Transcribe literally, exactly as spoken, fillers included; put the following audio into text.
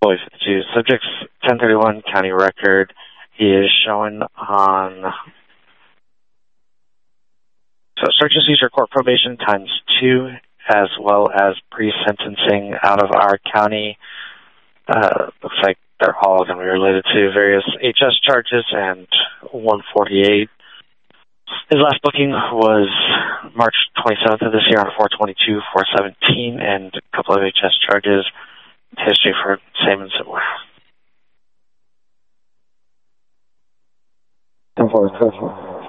Boy fifty-two. Subject's ten thirty-one county record. He is showing on so search and seizure court probation times two, as well as pre-sentencing out of our county. Uh, looks like they're all going to be related to various H S charges and one forty-eight. His last booking was March twenty-seventh of this year on four twenty-two, four seventeen, and a couple of H S charges. History for same and similar. ten four,